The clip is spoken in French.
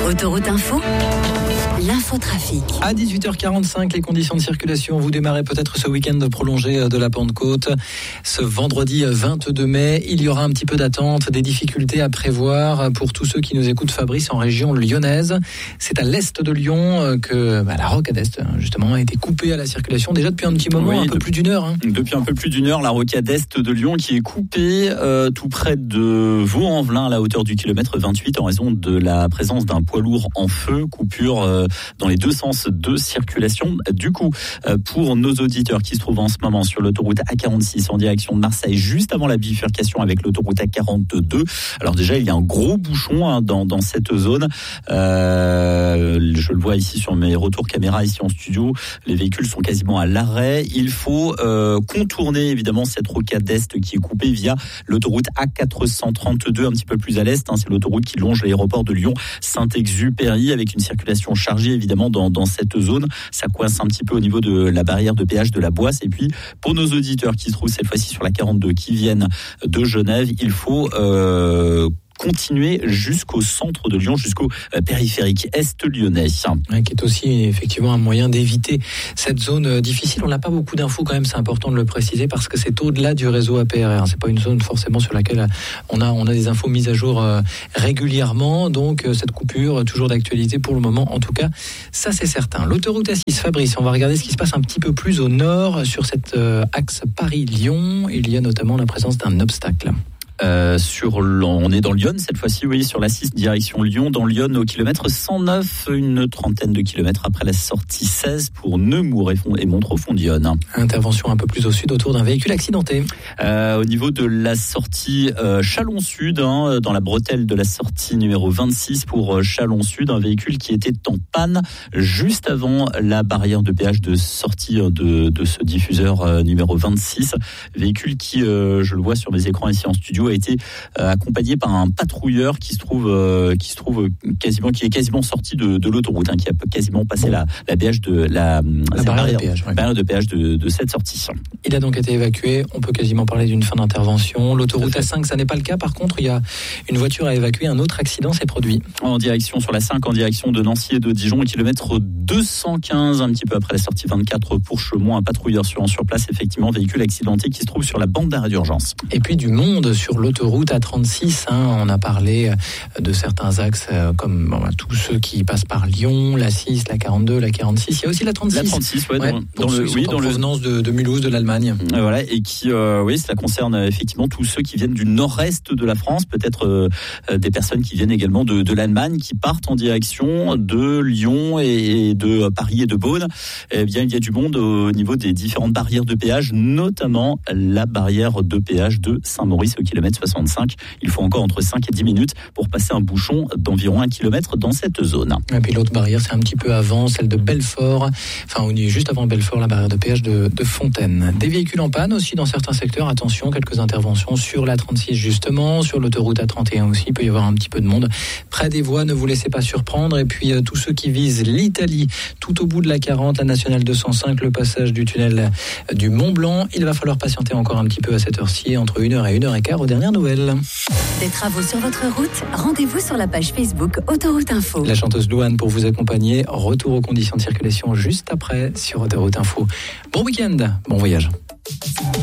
Autoroute Info, l'infotrafic. À 18h45, les conditions de circulation. Vous démarrez peut-être ce week-end prolongé de la Pentecôte. Ce vendredi 22 mai, il y aura un petit peu d'attente, des difficultés à prévoir pour tous ceux qui nous écoutent, Fabrice, en région lyonnaise. C'est à l'est de Lyon que la rocade est, justement, a été coupée à la circulation déjà depuis un petit moment, un peu plus d'une heure. Depuis un peu plus d'une heure, la rocade est de Lyon qui est coupée tout près de Vaux-en-Velin, à la hauteur du kilomètre 28, en raison de la présence d'un poids lourd en feu, coupure dans les deux sens de circulation. Du coup, pour nos auditeurs qui se trouvent en ce moment sur l'autoroute A46 en direction de Marseille, juste avant la bifurcation avec l'autoroute A42, alors déjà, il y a un gros bouchon dans cette zone. Je le vois ici sur mes retours caméra ici en studio. Les véhicules sont quasiment à l'arrêt. Il faut contourner évidemment cette rocade est qui est coupée via l'autoroute A432, un petit peu plus à l'est. C'est l'autoroute qui longe l'aéroport de Lyon-Saint-Exupéry avec une circulation chargée évidemment dans cette zone. Ça coince un petit peu au niveau de la barrière de péage de la Boisse. Et puis pour nos auditeurs qui se trouvent cette fois-ci sur la 42, qui viennent de Genève, il faut continuer jusqu'au centre de Lyon, jusqu'au périphérique est lyonnais. Qui est aussi effectivement un moyen d'éviter cette zone difficile. On n'a pas beaucoup d'infos quand même, c'est important de le préciser parce que c'est au-delà du réseau APRR. C'est pas une zone forcément sur laquelle on a des infos mises à jour régulièrement. Donc cette coupure, toujours d'actualité pour le moment. En tout cas, ça c'est certain. L'autoroute A6, Fabrice, on va regarder ce qui se passe un petit peu plus au nord sur cet axe Paris-Lyon. Il y a notamment la présence d'un obstacle. On est dans Lyon cette fois-ci, oui, sur la 6 direction Lyon, dans Lyon au kilomètre 109, une trentaine de kilomètres après la sortie 16 pour Nemours et Montreux-Fond-Dionne. Intervention un peu plus au sud autour d'un véhicule accidenté. Au niveau de la sortie Chalon-Sud, dans la bretelle de la sortie numéro 26 pour Chalon-Sud, un véhicule qui était en panne juste avant la barrière de péage de sortie de ce diffuseur numéro 26. Véhicule qui, je le vois sur mes écrans ici en studio, a été accompagné par un patrouilleur qui est quasiment sorti de l'autoroute, qui a quasiment passé la barrière de péage de cette sortie. Il a donc été évacué. On peut quasiment parler d'une fin d'intervention. L'autoroute A5, ça n'est pas le cas. Par contre, il y a une voiture à évacuer. Un autre accident s'est produit. Sur la 5, en direction de Nancy et de Dijon, au kilomètre 215, un petit peu après la sortie 24 pour Chaumont. Un patrouilleur sur place, effectivement, véhicule accidenté qui se trouve sur la bande d'arrêt d'urgence. Et puis du monde sur l'autoroute A36, on a parlé de certains axes comme tous ceux qui passent par Lyon, la 6, la 42, la 46. Il y a aussi la 36. La 36, dans provenance de Mulhouse, de l'Allemagne. Voilà, et qui, cela concerne effectivement tous ceux qui viennent du nord-est de la France, peut-être des personnes qui viennent également de l'Allemagne, qui partent en direction de Lyon et de Paris et de Beaune. Eh bien, il y a du monde au niveau des différentes barrières de péage, notamment la barrière de péage de Saint-Maurice au kilomètre 65. Il faut encore entre 5 et 10 minutes pour passer un bouchon d'environ 1 kilomètre dans cette zone. Et puis l'autre barrière, c'est un petit peu avant, celle de Belfort. Juste avant Belfort, la barrière de péage de Fontaine. Des véhicules en panne aussi dans certains secteurs. Attention, quelques interventions sur la 36 justement, sur l'autoroute A31 aussi. Il peut y avoir un petit peu de monde près des voies. Ne vous laissez pas surprendre. Et puis tous ceux qui visent l'Italie, tout au bout de la 40, la nationale 205, le passage du tunnel du Mont-Blanc. Il va falloir patienter encore un petit peu à cette heure-ci, entre 1h et 1h15 aux dernières nouvelles. Des travaux sur votre route, rendez-vous sur la page Facebook Autoroute Info. La chanteuse Louane pour vous accompagner. Retour aux conditions de circulation juste après sur Autoroute Info. Bon week-end, bon voyage.